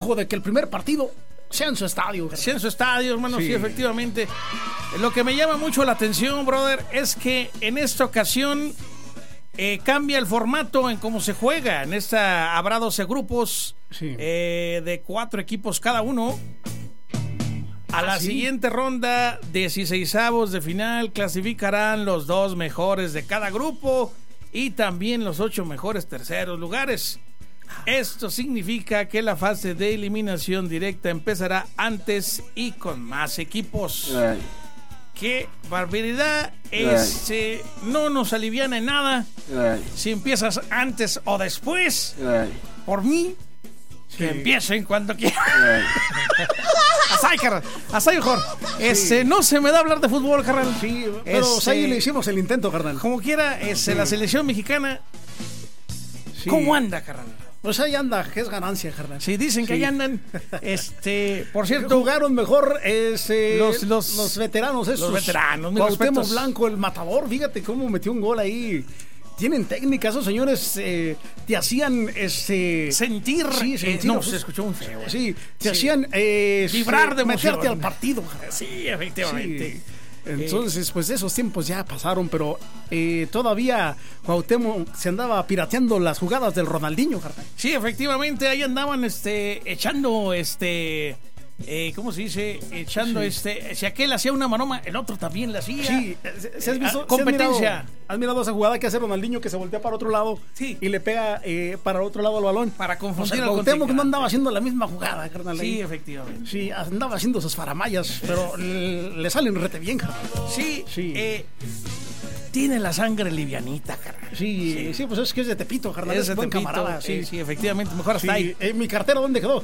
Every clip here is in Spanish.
lujo de que el primer partido sea en su estadio. Sea en su estadio, hermano, sí, efectivamente. Lo que me llama mucho la atención, brother, es que en esta ocasión cambia el formato en cómo se juega. En esta habrá 12 grupos de 4 equipos cada uno. A la siguiente ronda, 16avos de final, clasificarán los 2 mejores de cada grupo y también los 8 mejores terceros lugares. Esto significa que la fase de eliminación directa empezará antes y con más equipos. ¡Qué barbaridad! No nos aliviana en nada si empiezas antes o después. Por mí, que empiecen cuando quieran. Así, carnal. Así, mejor. No se me da hablar de fútbol, carnal. Sí, pero ahí le hicimos el intento, carnal. Como quiera, la selección mexicana. ¿Cómo anda, carnal? Pues ahí anda, que es ganancia, carnal. Sí, dicen que ahí andan. Por cierto, jugaron mejor los veteranos esos. Los veteranos, Cuauhtémoc Blanco, el matador, fíjate cómo metió un gol ahí. Tienen técnica, esos señores te hacían sentir. Sí, sentir. No, se escuchó un feo. Sí, te hacían vibrar de emoción. Meterte al partido. Sí, efectivamente. Sí. Entonces, pues esos tiempos ya pasaron, pero todavía Cuauhtémoc se andaba pirateando las jugadas del Ronaldinho, carnal. Sí, efectivamente, ahí andaban echando ¿cómo se dice? Echando si aquel hacía una maroma, el otro también la hacía. Sí, ¿se has visto? Competencia. ¿Has mirado esa jugada que hace Ronaldinho que se voltea para otro lado y le pega para otro lado al balón? Para confundir al Cuauhtémoc no andaba haciendo la misma jugada, carnal. Sí, efectivamente. Sí, andaba haciendo sus faramayas, pero le salen rete bien, carnal. Sí. Tiene la sangre livianita, carnal. Sí, pues es que es de Tepito, carnal. Es de buen Tepito, camarada. sí, efectivamente. Mejor hasta ahí. ¿Mi cartera dónde quedó?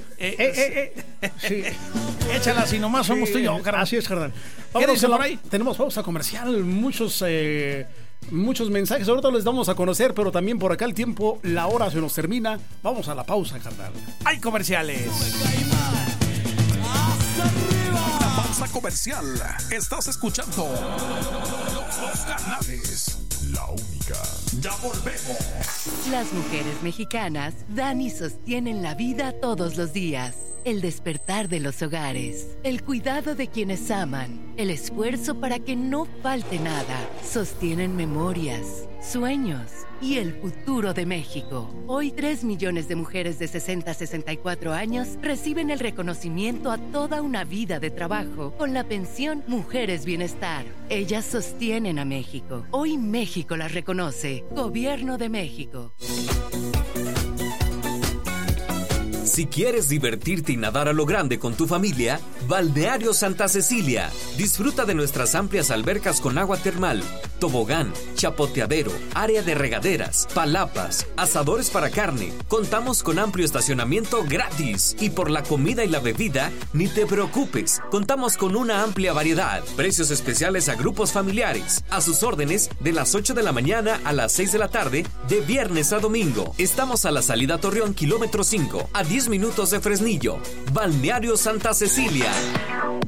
Sí. Échala, si nomás somos tú y yo, carnal. Así es, carnal. ¿Qué dice por ahí? Tenemos pausa comercial, muchos mensajes. Ahorita les damos a conocer, pero también por acá el tiempo, la hora se nos termina. Vamos a la pausa, carnal. Hay comerciales. Pausa comercial. Estás escuchando Los Canales, la única. Ya volvemos. Las mujeres mexicanas dan y sostienen la vida todos los días. El despertar de los hogares, el cuidado de quienes aman, el esfuerzo para que no falte nada. Sostienen memorias, sueños y el futuro de México. Hoy 3 millones de mujeres de 60 a 64 años reciben el reconocimiento a toda una vida de trabajo con la pensión Mujeres Bienestar. Ellas sostienen a México. Hoy México las reconoce. Gobierno de México. Si quieres divertirte y nadar a lo grande con tu familia, Balneario Santa Cecilia. Disfruta de nuestras amplias albercas con agua termal, tobogán, chapoteadero, área de regaderas, palapas, asadores para carne. Contamos con amplio estacionamiento gratis. Y por la comida y la bebida, ni te preocupes. Contamos con una amplia variedad. Precios especiales a grupos familiares. A sus órdenes de las 8 de la mañana a las 6 de la tarde, de viernes a domingo. Estamos a la salida Torreón, kilómetro 5, a 10 minutos de Fresnillo. Balneario Santa Cecilia.